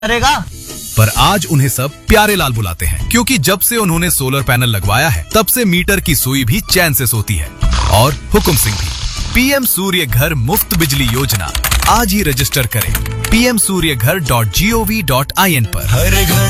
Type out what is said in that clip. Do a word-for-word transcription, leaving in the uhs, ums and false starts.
करेगा। पर आज उन्हें सब प्यारे लाल बुलाते हैं, क्योंकि जब से उन्होंने सोलर पैनल लगवाया है तब से मीटर की सुई भी चैन से सोती है। और हुकुम सिंह भी। पीएम सूर्य घर मुफ्त बिजली योजना आज ही रजिस्टर करें पी एम सूर्य घर dot G O V dot I N पर। हर घर